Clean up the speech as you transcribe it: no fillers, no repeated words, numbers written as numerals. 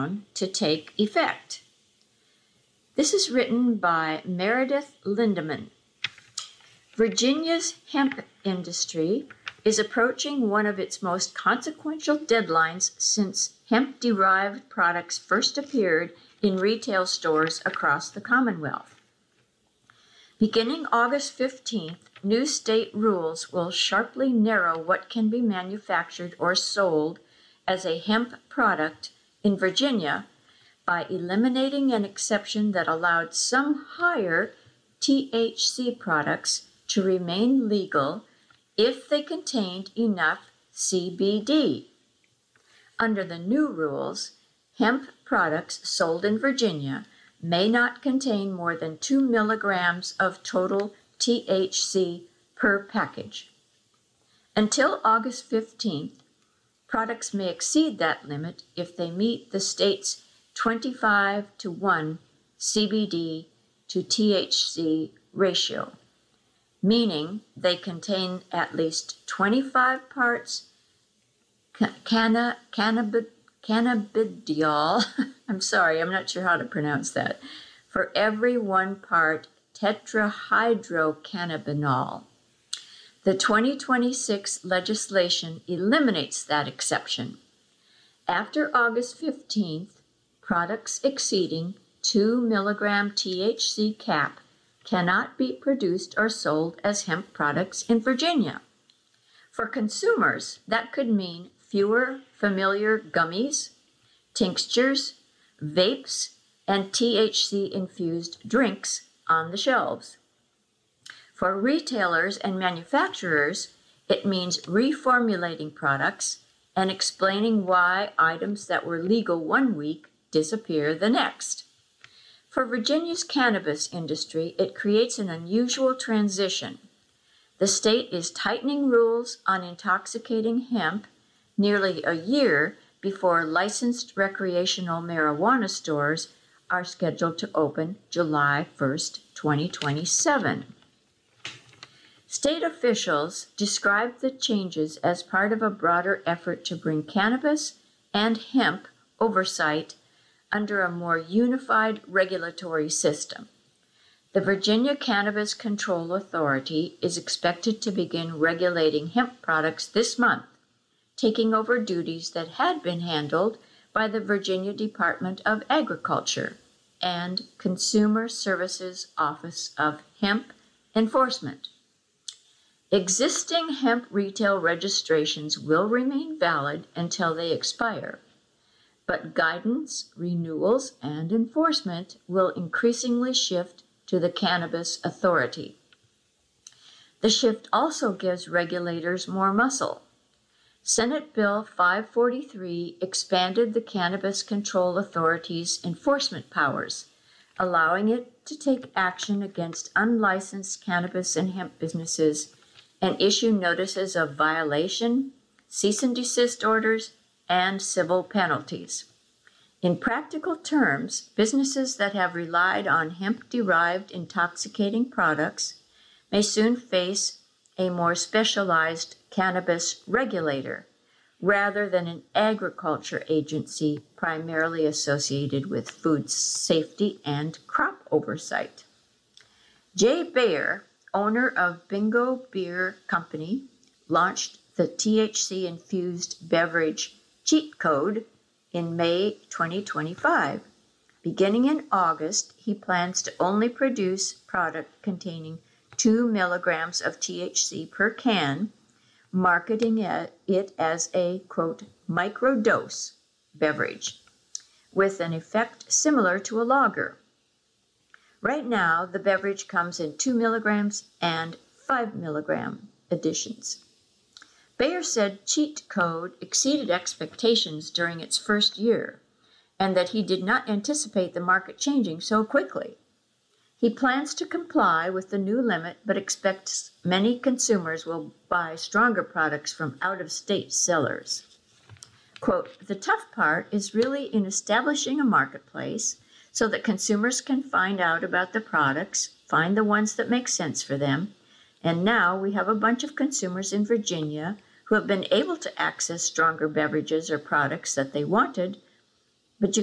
crackdown to take effect. This is written by Meredith Lindeman. Virginia's hemp industry is approaching one of its most consequential deadlines since hemp-derived products first appeared in retail stores across the Commonwealth. Beginning August 15th, new state rules will sharply narrow what can be manufactured or sold as a hemp product in Virginia by eliminating an exception that allowed some higher THC products to remain legal if they contained enough CBD. Under the new rules, hemp products sold in Virginia may not contain more than 2 milligrams of total THC per package. Until August 15th, products may exceed that limit if they meet the state's 25-to-1 CBD to THC ratio, meaning they contain at least 25 parts cannabidiol, I'm sorry, I'm not sure how to pronounce that, for every 1 part tetrahydrocannabinol. The 2026 legislation eliminates that exception. After August 15th, products exceeding 2 milligram THC cap cannot be produced or sold as hemp products in Virginia. For consumers, that could mean fewer familiar gummies, tinctures, vapes, and THC-infused drinks on the shelves. For retailers and manufacturers, it means reformulating products and explaining why items that were legal one week disappear the next. For Virginia's cannabis industry, it creates an unusual transition. The state is tightening rules on intoxicating hemp nearly a year before licensed recreational marijuana stores are scheduled to open July 1st, 2027. State officials described the changes as part of a broader effort to bring cannabis and hemp oversight under a more unified regulatory system. The Virginia Cannabis Control Authority is expected to begin regulating hemp products this month, taking over duties that had been handled by the Virginia Department of Agriculture and Consumer Services Office of Hemp Enforcement. Existing hemp retail registrations will remain valid until they expire, but guidance, renewals, and enforcement will increasingly shift to the Cannabis Authority. The shift also gives regulators more muscle. Senate Bill 543 expanded the Cannabis Control Authority's enforcement powers, allowing it to take action against unlicensed cannabis and hemp businesses and issue notices of violation, cease and desist orders, and civil penalties. In practical terms, businesses that have relied on hemp-derived intoxicating products may soon face a more specialized cannabis regulator rather than an agriculture agency primarily associated with food safety and crop oversight. Jay Bayer, owner of Bingo Beer Company, launched the THC-infused beverage Cheat Code in May 2025. Beginning in August, he plans to only produce product containing 2 milligrams of THC per can, marketing it as a, quote, microdose beverage with an effect similar to a lager. Right now, the beverage comes in 2 milligrams and 5 milligram editions. Bayer said Cheat Code exceeded expectations during its first year, and that he did not anticipate the market changing so quickly. He plans to comply with the new limit, but expects many consumers will buy stronger products from out-of-state sellers. Quote, the tough part is really in establishing a marketplace so that consumers can find out about the products, find the ones that make sense for them, and now we have a bunch of consumers in Virginia who have been able to access stronger beverages or products that they wanted